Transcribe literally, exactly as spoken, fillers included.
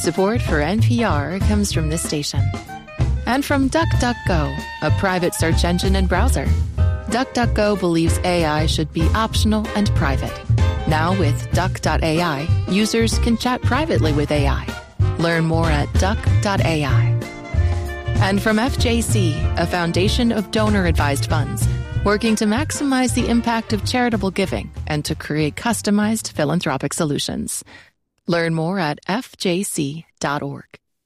Support for N P R comes from this station. And from DuckDuckGo, a private search engine and browser. DuckDuckGo believes A I should be optional and private. Now with Duck dot A I, users can chat privately with A I. Learn more at Duck dot A I. And from F J C, a foundation of donor-advised funds, working to maximize the impact of charitable giving and to create customized philanthropic solutions. Learn more at F J C dot org.